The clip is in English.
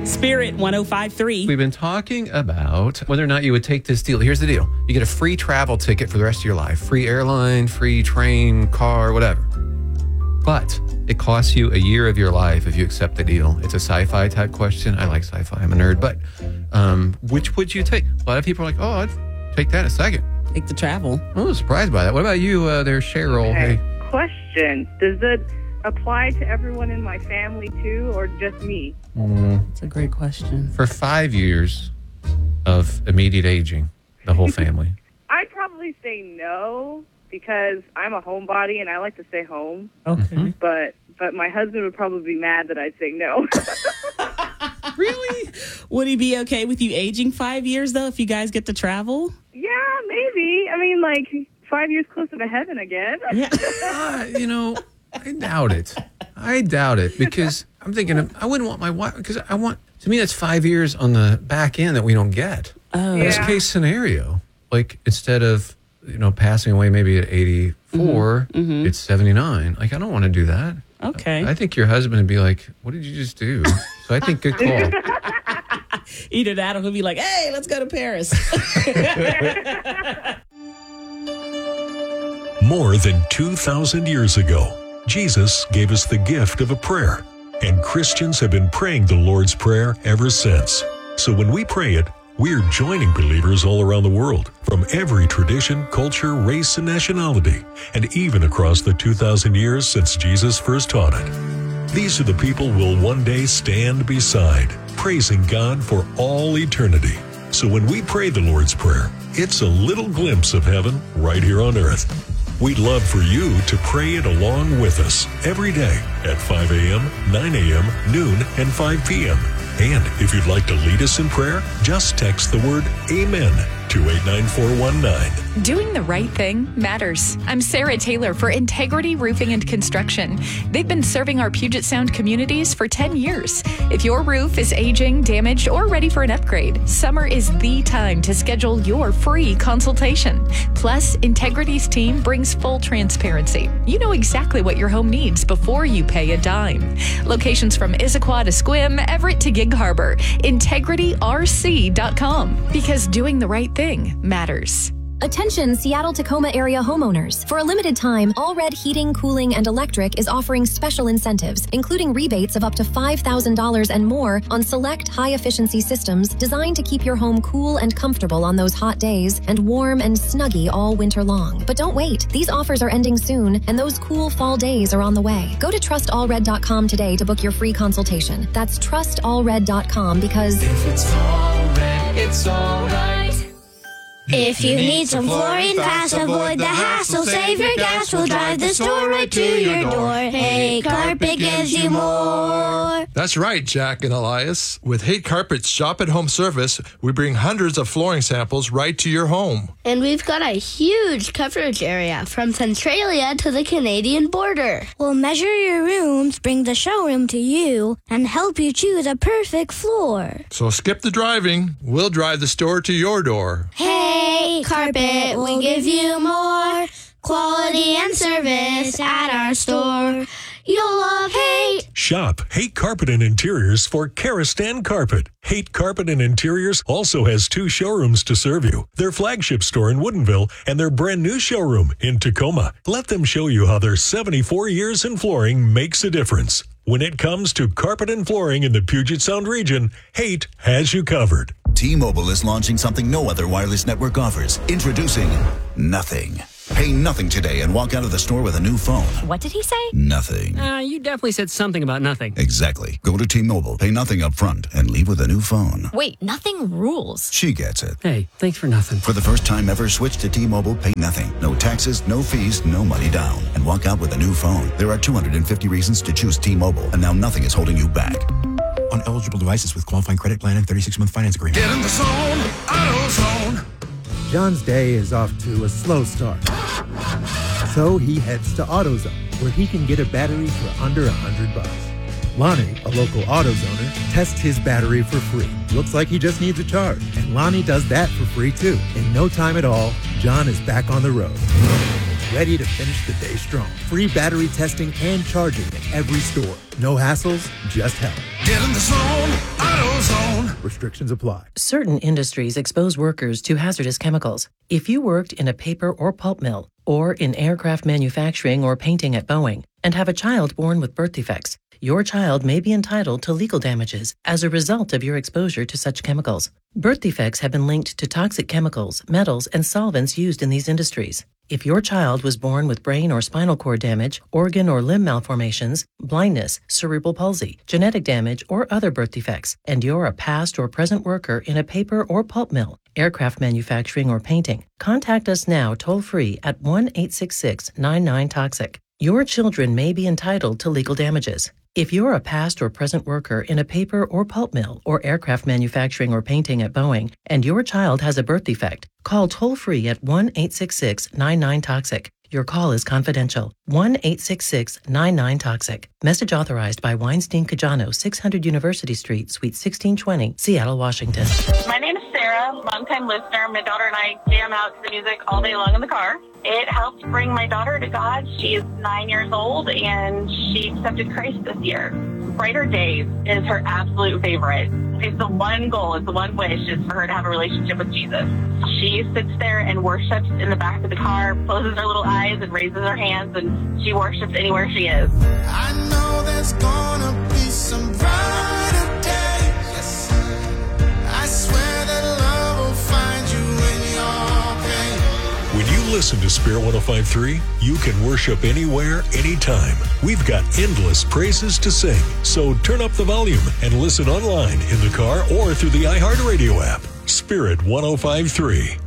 Spirit 105.3. We've been talking about whether or not you would take this deal. Here's the deal. You get a free travel ticket for the rest of your life. Free airline, free train, car, whatever. But it costs you a year of your life if you accept the deal. It's a sci-fi type question. I like sci-fi. I'm a nerd. But which would you take? A lot of people are like, oh, I'd take that in a second. Take the travel. I'm a little surprised by that. What about you there, Cheryl? Okay. Hey. Question. Does it apply to everyone in my family too, or just me? That's a great question. For 5 years of immediate aging, the whole family. I'd probably say no because I'm a homebody and I like to stay home. Okay. But my husband would probably be mad that I'd say no. Really? Would he be okay with you aging 5 years, though, if you guys get to travel? Yeah, maybe. I mean, like 5 years closer to heaven again. Yeah. I doubt it because I'm thinking I wouldn't want my wife because to me, that's 5 years on the back end that we don't get. Oh. Best case scenario, like instead of, passing away maybe at 84, it's 79. Like, I don't want to do that. Okay. I think your husband would be like, what did you just do? So I think good call. Either that or he'll be like, hey, let's go to Paris. More than 2,000 years ago, Jesus gave us the gift of a prayer, and Christians have been praying the Lord's Prayer ever since. So when we pray it, we're joining believers all around the world, from every tradition, culture, race, and nationality, and even across the 2,000 years since Jesus first taught it. These are the people we'll one day stand beside, praising God for all eternity. So when we pray the Lord's Prayer, it's a little glimpse of heaven right here on earth. We'd love for you to pray it along with us every day at 5 a.m., 9 a.m., noon, and 5 p.m. And if you'd like to lead us in prayer, just text the word AMEN to 89419. Doing the right thing matters. I'm Sarah Taylor for Integrity Roofing and Construction. They've been serving our Puget Sound communities for 10 years. If your roof is aging, damaged, or ready for an upgrade, summer is the time to schedule your free consultation. Plus, Integrity's team brings full transparency. You know exactly what your home needs before you pay a dime. Locations from Issaquah to Sequim, Everett to Gig Harbor. IntegrityRC.com. Because doing the right thing matters. Attention Seattle-Tacoma area homeowners. For a limited time, All Red Heating, Cooling, and Electric is offering special incentives, including rebates of up to $5,000 and more on select high-efficiency systems designed to keep your home cool and comfortable on those hot days and warm and snuggy all winter long. But don't wait. These offers are ending soon, and those cool fall days are on the way. Go to trustallred.com today to book your free consultation. That's trustallred.com because if it's all red, it's all right. If you need some flooring fast, avoid the hassle, save your gas, we'll drive the store right to your door. Haight Carpet gives you more. That's right, Jack and Elias. With Haight Carpet's shop-at-home service, we bring hundreds of flooring samples right to your home. And we've got a huge coverage area from Centralia to the Canadian border. We'll measure your rooms, bring the showroom to you, and help you choose a perfect floor. So skip the driving. We'll drive the store to your door. Haight Carpet will give you more quality and service at our store. You'll love Haight. Shop Haight Carpet and Interiors for Karastan Carpet. Haight Carpet and Interiors also has 2 showrooms to serve you. Their flagship store in Woodinville and their brand new showroom in Tacoma. Let them show you how their 74 years in flooring makes a difference. When it comes to carpet and flooring in the Puget Sound region, Haight has you covered. T-Mobile is launching something no other wireless network offers. Introducing Nothing. Pay nothing today and walk out of the store with a new phone. What did he say? Nothing. You definitely said something about nothing. Exactly. Go to T-Mobile, pay nothing up front, and leave with a new phone. Wait, nothing rules. She gets it. Hey, thanks for nothing. For the first time ever, switch to T-Mobile, pay nothing. No taxes, no fees, no money down. And walk out with a new phone. There are 250 reasons to choose T-Mobile, and now nothing is holding you back. On eligible devices with qualifying credit plan and 36-month finance agreement. Get in the zone, AutoZone. John's day is off to a slow start. So he heads to AutoZone, where he can get a battery for under $100. Lonnie, a local AutoZoner, tests his battery for free. Looks like he just needs a charge. And Lonnie does that for free too. In no time at all, John is back on the road. Ready to finish the day strong. Free battery testing and charging at every store. No hassles, just help. Get in the zone, AutoZone. Restrictions apply. Certain industries expose workers to hazardous chemicals. If you worked in a paper or pulp mill, or in aircraft manufacturing or painting at Boeing, and have a child born with birth defects, your child may be entitled to legal damages as a result of your exposure to such chemicals. Birth defects have been linked to toxic chemicals, metals, and solvents used in these industries. If your child was born with brain or spinal cord damage, organ or limb malformations, blindness, cerebral palsy, genetic damage, or other birth defects, and you're a past or present worker in a paper or pulp mill, aircraft manufacturing, or painting, contact us now toll-free at 1-866-99-TOXIC. Your children may be entitled to legal damages. If you're a past or present worker in a paper or pulp mill or aircraft manufacturing or painting at Boeing, and your child has a birth defect, call toll-free at 1-866-99-TOXIC. Your call is confidential. 1-866-99-TOXIC. Message authorized by Weinstein Cajano, 600 University Street, Suite 1620, Seattle, Washington. My name is Sarah, longtime listener. My daughter and I jam out to the music all day long in the car. It helped bring my daughter to God. She is 9 years old, and she accepted Christ this year. Brighter Days is her absolute favorite. It's the one goal, it's the one wish, is for her to have a relationship with Jesus. She sits there and worships in the back of the car, closes her little eyes and raises her hands, and she worships anywhere she is. I know there's gonna be some brighter days. I swear that love will find you in your pain. When you listen to Spirit 105.3, you can worship anywhere, anytime. We've got endless praises to sing. So turn up the volume and listen online, in the car, or through the iHeartRadio app. Spirit 105.3.